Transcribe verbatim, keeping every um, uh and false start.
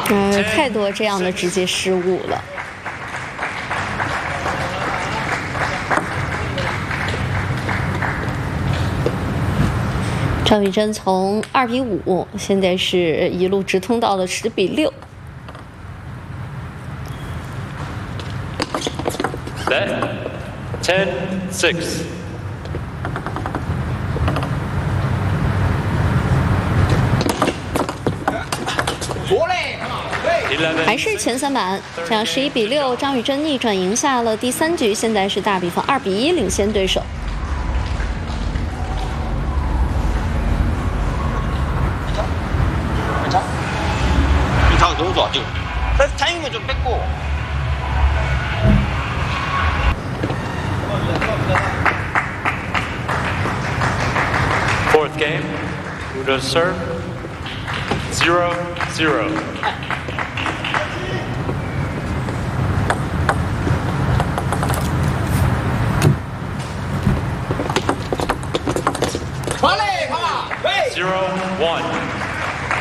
呃，太多这样的直接失误了。张雨铮从二比五，现在是一路直通到了十比六。 Set ten six。 还是前三板，这样十一比六，张雨铮逆转赢下了第三局，现在是大比分二比一领先对手。 이 타구 너무 좋아 지금. 그래서 타이밍을 좀 뺐고. Fourth game, Udo's serve, zero zero. Zero one.